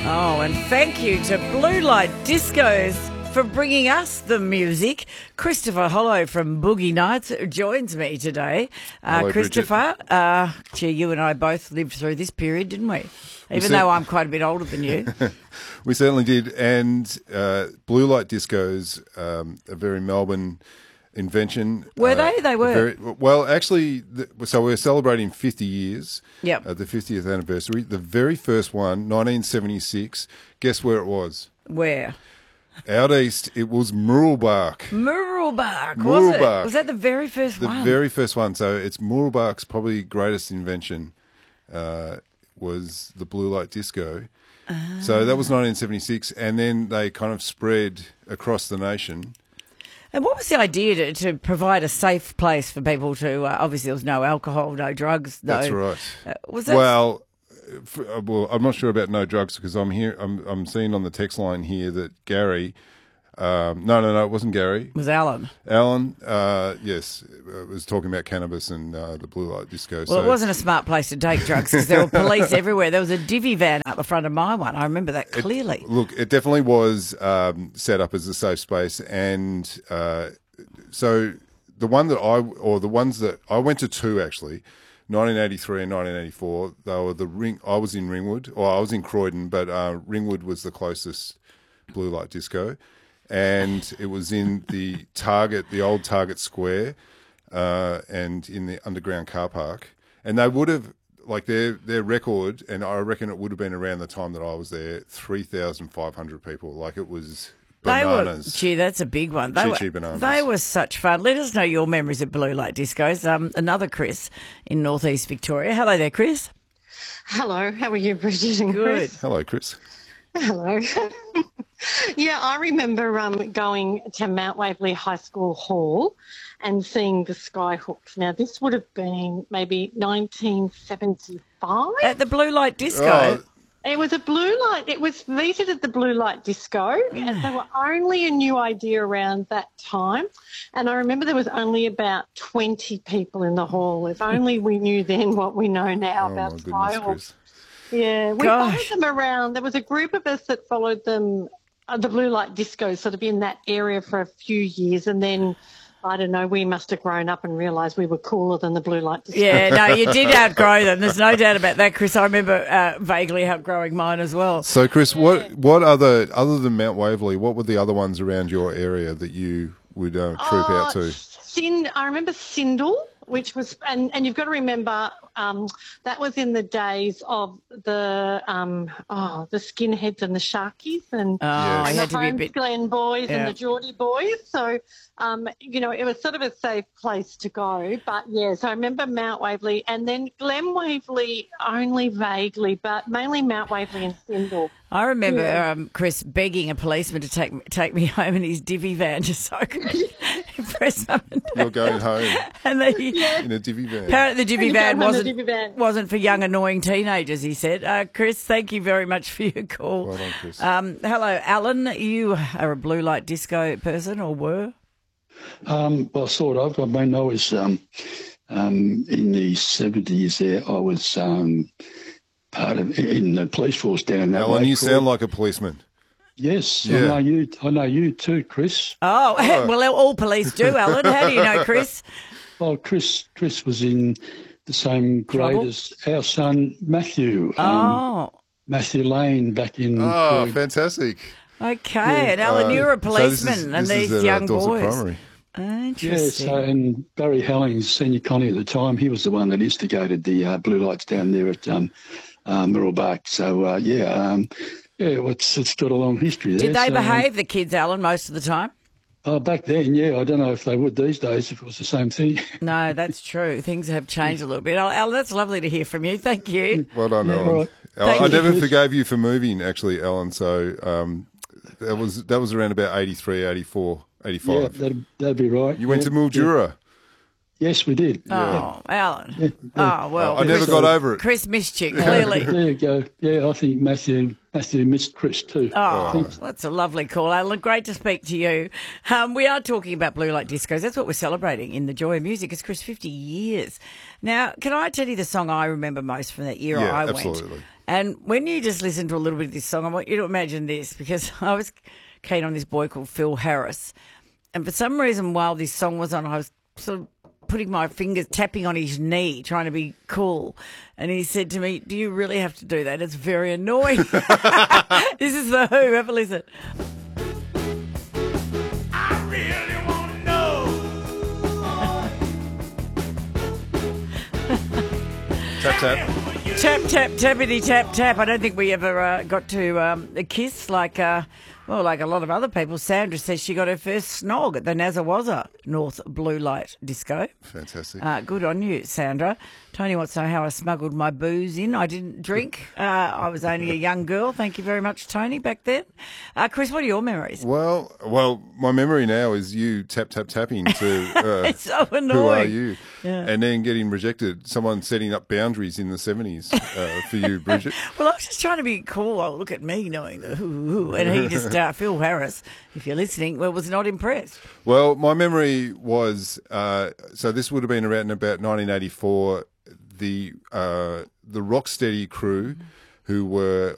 Oh, and thank you to Blue Light Discos for bringing us the music. Christopher Hollow from Boogie Nights joins me today. Hello, Christopher, gee, you and I both lived through this period, didn't we? Even though I'm quite a bit older than you. We certainly did. And Blue Light Discos, a very Melbourne invention. Were they? They were. Well, actually, so we're celebrating 50 years. Yep. The 50th anniversary. The very first one, 1976. Guess where it was? Where? Out east, it was Mooroolbark. Mooroolbark, was it? Mooroolbark. Was that the very first one? The very first one. So it's Mooroolbark's probably greatest invention was the Blue Light Disco. So that was 1976, and then they kind of spread across the nation. And what was the idea to provide a safe place for people to, obviously there was no alcohol, no drugs. That's right. Was that... Well, I'm not sure about no drugs because I'm seeing on the text line here that Gary, no, it wasn't Gary. It was Alan. Alan, yes, was talking about cannabis and the Blue Light Disco. Well, it wasn't a smart place to take drugs because there were police everywhere. There was a divvy van out the front of my one. I remember that clearly. It definitely was set up as a safe space, and so the one that the ones that I went to two actually. 1983 and 1984, they were I was in Ringwood, or I was in Croydon, but Ringwood was the closest Blue Light Disco, and it was in the old Target Square, and in the underground car park. And they would have, like their record, and I reckon it would have been around the time that I was there, 3,500 people. Like it was bananas. Gee, that's a big one. Bananas. They were such fun. Let us know your memories of Blue Light Discos. Another Chris in northeast Victoria. Hello there, Chris. Hello, how are you, Bridget and Good. Chris? Hello, Chris. Hello. Yeah, I remember going to Mount Waverley High School Hall and seeing the Skyhooks. Now, this would have been maybe 1975. At the Blue Light Disco. Oh. It was a blue light. It was featured at the Blue Light Disco, and they were only a new idea around that time. And I remember there was only about 20 people in the hall. If only we knew then what we know now about Skyhawks. Yeah, we followed them around. There was a group of us that followed them, the Blue Light Disco, sort of in that area for a few years, and then I don't know, we must have grown up and realised we were cooler than the Blue Light Disco. Yeah, no, you did outgrow them. There's no doubt about that, Chris. I remember vaguely outgrowing mine as well. So, Chris, what other than Mount Waverley, what were the other ones around your area that you would troop out to? I remember Sindel, which was, and you've got to remember that was in the days of the Skinheads and the Sharkies and had the to be a bit... Glen boys and the Geordie boys. So, it was sort of a safe place to go. But, yes, I remember Mount Waverley and then Glen Waverley only vaguely, but mainly Mount Waverley and Sindel. I remember Chris begging a policeman to take me home in his divvy van just so I could impress him. You're going home in a divvy van. Apparently the divvy van wasn't for young, annoying teenagers, he said. Chris, thank you very much for your call. Well done, Chris. Hello, Alan. You are a Blue Light Disco person, or were? Well, sort of. I mean, I was in the 70s there. I was part of in the police force down that way. Alan, you sound like a policeman. Yes, yeah. I know you too, Chris. Oh, well, all police do, Alan. How do you know, Chris? Well, Chris was in the same grade as our son Matthew. Matthew Lane back in. Oh, fantastic. Okay, and Alan, you're a policeman, so and this these is young Dorset boys. Primary. Interesting. Yeah, and Barry Hellings, senior connie at the time, he was the one that instigated the blue lights down there at Mooroolbark. So, it's got a long history there. Did they behave, the kids, Alan, most of the time? Oh, back then, yeah. I don't know if they would these days, if it was the same thing. No, that's true. Things have changed a little bit. Alan, that's lovely to hear from you. Thank you. Well done, Alan. All right. I never forgave you for moving, actually, Alan. So that was around about 83, 84, 85. Yeah, that'd be right. You went to Mildura. Yes, we did. Oh, Alan. Yeah. Oh, well. I never got over it. Chris missed you, clearly. There you go. Yeah, I think Matthew missed Chris too. Oh, that's a lovely call, Alan. Great to speak to you. We are talking about Blue Light Discos. That's what we're celebrating in the Joy of Music. It's Chris, 50 years. Now, can I tell you the song I remember most from that year Yeah, I went? absolutely. And when you just listen to a little bit of this song, I want you to imagine this, because I was keen on this boy called Phil Harris. And for some reason, while this song was on, I was sort of putting my fingers, tapping on his knee, trying to be cool. And he said to me, "Do you really have to do that? It's very annoying." This is The Who. Have a listen. I really want to know. Tap, tap. Tap, tap, tappity, tap, tap. I don't think we ever got to a kiss like a lot of other people. Sandra says she got her first snog at the Nazawazza North Blue Light Disco. Fantastic. Good on you, Sandra. Tony wants to know how I smuggled my booze in. I didn't drink. I was only a young girl. Thank you very much, Tony, back then. Chris, what are your memories? Well, my memory now is you tapping to It's so annoying. who are you? Yeah. And then getting rejected. Someone setting up boundaries in the 70s for you, Bridget. Well, I was just trying to be cool. Oh, look at me knowing the who. And he just, Phil Harris, if you're listening, was not impressed. Well, my memory was, so this would have been around about 1984, the Rocksteady crew, who were